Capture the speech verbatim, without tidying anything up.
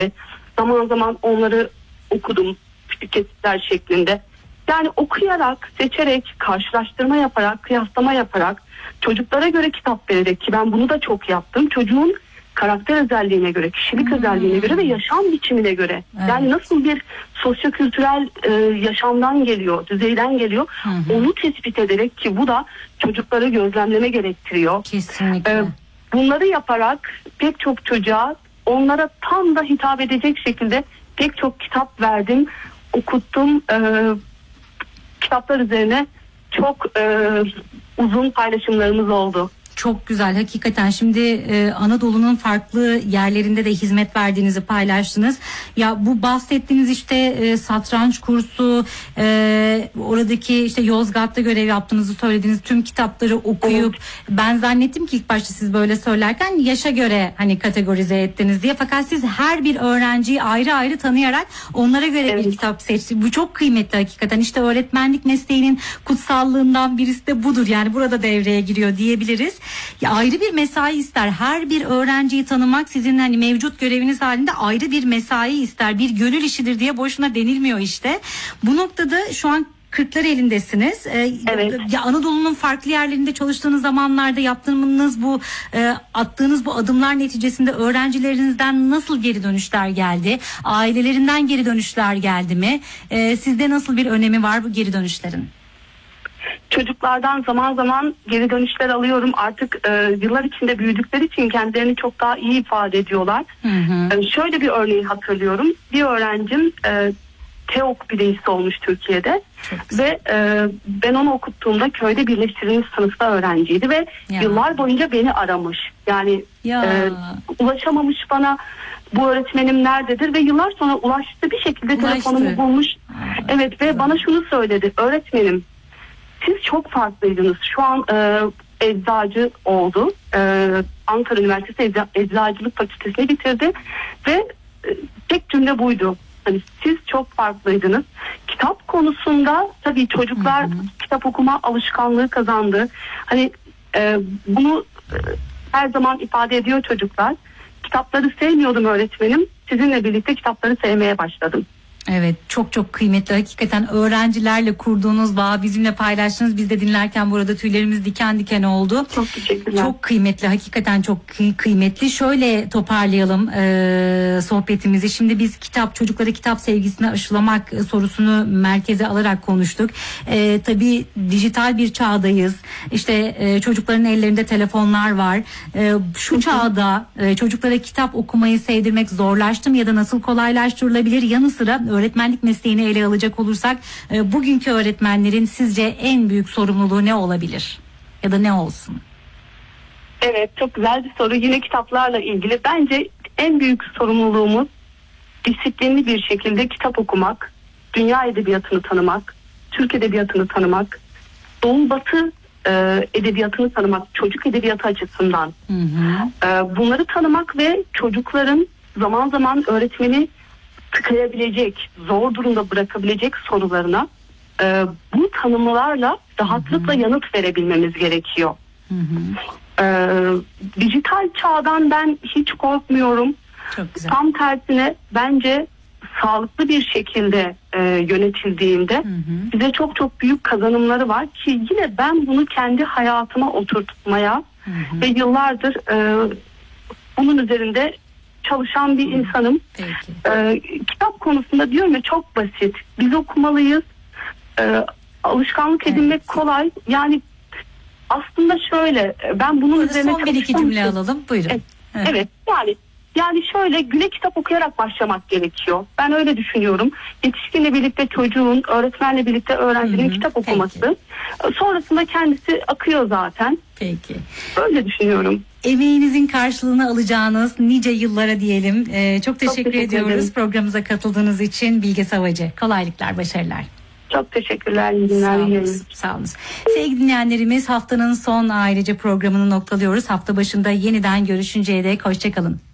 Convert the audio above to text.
Zaman zaman onları okudum küçük kesitler şeklinde. Yani okuyarak, seçerek, karşılaştırma yaparak, kıyaslama yaparak, çocuklara göre kitap vererek, ki ben bunu da çok yaptım. Çocuğun karakter özelliğine göre, kişilik hmm. özelliğine göre ve yaşam biçimine göre. Evet. Yani nasıl bir sosyokültürel e, yaşamdan geliyor, düzeyden geliyor. Hmm. Onu tespit ederek, ki bu da çocukları gözlemleme gerektiriyor. Kesinlikle. E, bunları yaparak pek çok çocuğa, onlara tam da hitap edecek şekilde pek çok kitap verdim, okuttum. E, kitaplar üzerine çok e, uzun paylaşımlarımız oldu. Çok güzel hakikaten. Şimdi e, Anadolu'nun farklı yerlerinde de hizmet verdiğinizi paylaştınız. Ya bu bahsettiğiniz işte e, satranç kursu, e, oradaki işte Yozgat'ta görev yaptığınızı söylediğiniz tüm kitapları okuyup evet. Ben zannettim ki ilk başta siz böyle söylerken yaşa göre hani kategorize ettiniz diye. Fakat siz her bir öğrenciyi ayrı ayrı tanıyarak onlara göre evet. bir kitap seçtiniz. Bu çok kıymetli hakikaten. İşte öğretmenlik mesleğinin kutsallığından birisi de budur. Yani burada devreye giriyor diyebiliriz. Ya ayrı bir mesai ister. Her bir öğrenciyi tanımak sizin hani mevcut göreviniz halinde ayrı bir mesai ister. Bir gönül işidir diye boşuna denilmiyor işte. Bu noktada şu an kırklar elindesiniz. Ee, evet. Ya Anadolu'nun farklı yerlerinde çalıştığınız zamanlarda yaptığınız bu e, attığınız bu adımlar neticesinde öğrencilerinizden nasıl geri dönüşler geldi? Ailelerinden geri dönüşler geldi mi? Ee, sizde nasıl bir önemi var bu geri dönüşlerin? Çocuklardan zaman zaman geri dönüşler alıyorum. Artık e, yıllar içinde büyüdükleri için kendilerini çok daha iyi ifade ediyorlar. Hı hı. E, şöyle bir örneği hatırlıyorum. Bir öğrencim e, TEOK birincisi olmuş Türkiye'de. Ve e, ben onu okuttuğumda köyde birleştirilmiş sınıfta öğrenciydi ve ya. yıllar boyunca beni aramış. Yani e, ulaşamamış bana, bu öğretmenim nerededir, ve yıllar sonra ulaştı, bir şekilde Ulaştı. telefonumu bulmuş. Aa, evet güzel. Ve bana şunu söyledi: öğretmenim, siz çok farklıydınız. Şu an e, eczacı oldu. E, Ankara Üniversitesi Ecza, Eczacılık Fakültesini bitirdi ve e, tek cümle buydu: hani siz çok farklıydınız. Kitap konusunda tabii çocuklar hı hı. kitap okuma alışkanlığı kazandı. Hani e, bunu e, her zaman ifade ediyor çocuklar. Kitapları sevmiyordum öğretmenim. Sizinle birlikte kitapları sevmeye başladım. Evet, çok çok kıymetli hakikaten öğrencilerle kurduğunuz bağ, bizimle paylaştınız. Biz de dinlerken burada tüylerimiz diken diken oldu. Çok teşekkürler. Çok kıymetli, hakikaten çok kıymetli. Şöyle toparlayalım e, sohbetimizi. Şimdi biz kitap, çocuklara kitap sevgisini aşılamak sorusunu merkeze alarak konuştuk. E, tabii dijital bir çağdayız. İşte e, çocukların ellerinde telefonlar var. E, şu çağda e, çocuklara kitap okumayı sevdirmek zorlaştı mı ya da nasıl kolaylaştırılabilir? Yanı sıra öğretmenlik mesleğini ele alacak olursak e, bugünkü öğretmenlerin sizce en büyük sorumluluğu ne olabilir? Ya da ne olsun? Evet, çok güzel bir soru. Yine kitaplarla ilgili. Bence en büyük sorumluluğumuz disiplinli bir şekilde kitap okumak, dünya edebiyatını tanımak, Türk edebiyatını tanımak, Doğu Batı e, edebiyatını tanımak, çocuk edebiyatı açısından. Hı hı. E, bunları tanımak ve çocukların zaman zaman öğretmeni tıkayabilecek, zor durumda bırakabilecek sorularına e, bu tanımlarla rahatlıkla hı hı. yanıt verebilmemiz gerekiyor. Hı hı. E, dijital çağdan ben hiç korkmuyorum. Çok güzel. Tam tersine bence sağlıklı bir şekilde e, yönetildiğinde hı hı. bize çok çok büyük kazanımları var ki yine ben bunu kendi hayatıma oturtmaya hı hı. ve yıllardır e, bunun üzerinde çalışan bir insanım. Ee, kitap konusunda diyorum ya, çok basit. Biz okumalıyız. Ee, alışkanlık edinmek evet. kolay. Yani aslında şöyle, ben bunun Buyurun, üzerine son bir iki cümle alalım. Buyurun. Evet. evet. evet. Yani yani şöyle, güne kitap okuyarak başlamak gerekiyor. Ben öyle düşünüyorum. Yetişkinle birlikte çocuğun, öğretmenle birlikte öğrencinin Hı-hı. kitap okuması. Peki. Sonrasında kendisi akıyor zaten. Peki. Öyle düşünüyorum. Emeğinizin karşılığını alacağınız nice yıllara diyelim. Ee, çok teşekkür, çok teşekkür ediyoruz ederim. Programımıza katıldığınız için Bilge Savacı. Kolaylıklar, başarılar. Çok teşekkürler. İyi günler. Sağ olun. Sağ olun. Sevgili dinleyenlerimiz, haftanın son ayrıca programını noktalıyoruz. Hafta başında yeniden görüşünceye dek hoşça kalın.